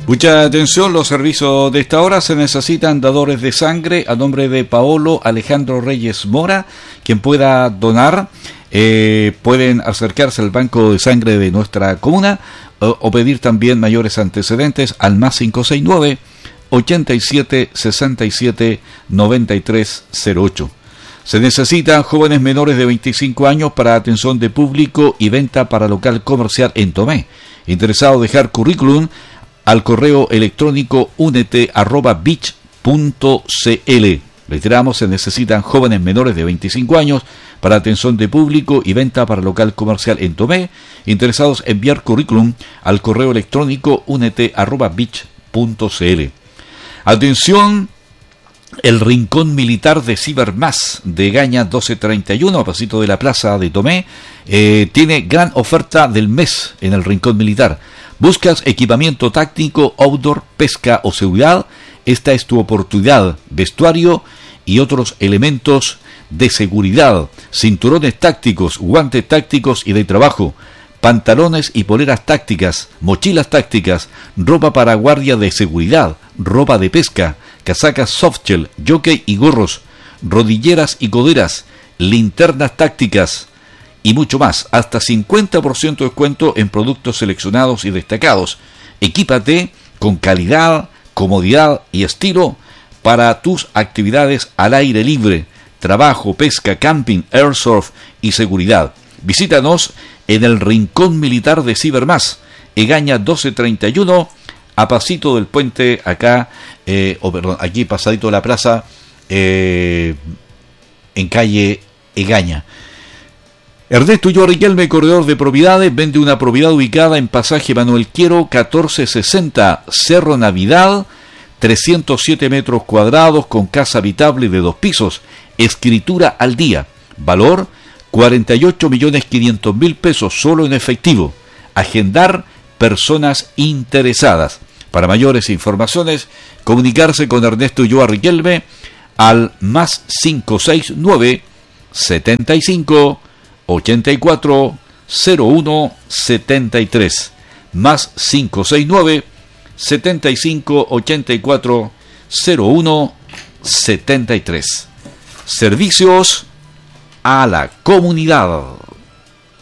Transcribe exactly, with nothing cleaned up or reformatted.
Mucha atención, los servicios de esta hora. Se necesitan dadores de sangre a nombre de Paolo Alejandro Reyes Mora. Quien pueda donar, eh, pueden acercarse al banco de sangre de nuestra comuna o, o pedir también mayores antecedentes al más cinco seis nueve, ochenta y siete, sesenta y siete, noventa y tres cero ocho. Se necesitan jóvenes menores de veinticinco años para atención de público y venta para local comercial en Tomé. Interesado dejar currículum al correo electrónico únete arroba beach punto cl. Reiteramos, se necesitan jóvenes menores de veinticinco años para atención de público y venta para local comercial en Tomé. Interesados enviar currículum al correo electrónico únete arroba beach punto cl. Atención, el Rincón Militar de Cibermás de Egaña doce treinta y uno, a pasito de la plaza de Tomé, eh, tiene gran oferta del mes en el Rincón Militar. ¿Buscas equipamiento táctico, outdoor, pesca o seguridad? Esta es tu oportunidad. Vestuario y otros elementos de seguridad. Cinturones tácticos, guantes tácticos y de trabajo. Pantalones y poleras tácticas, mochilas tácticas, ropa para guardia de seguridad, ropa de pesca, casacas softshell, jockey y gorros, rodilleras y coderas, linternas tácticas y mucho más. Hasta cincuenta por ciento de descuento en productos seleccionados y destacados. Equípate con calidad, comodidad y estilo para tus actividades al aire libre, trabajo, pesca, camping, airsurf y seguridad. Visítanos en el Rincón Militar de Cibermás, Egaña doce treinta y uno, a pasito del puente, acá, eh, o perdón, aquí pasadito de la plaza, eh, en calle Egaña. Ernesto Ulloa Riquelme, corredor de propiedades, vende una propiedad ubicada en Pasaje Manuel Quiero, catorce sesenta, Cerro Navidad, trescientos siete metros cuadrados, con casa habitable de dos pisos, escritura al día, valor cuarenta y ocho millones quinientos mil pesos solo en efectivo. Agendar personas interesadas. Para mayores informaciones, comunicarse con Ernesto Ulloa Riquelme al más cinco seis nueve, setenta y cinco, ochenta y cuatro, cero uno setenta y tres. Más cinco seis nueve, setenta y cinco, ochenta y cuatro, cero uno setenta y tres. Servicios a la comunidad.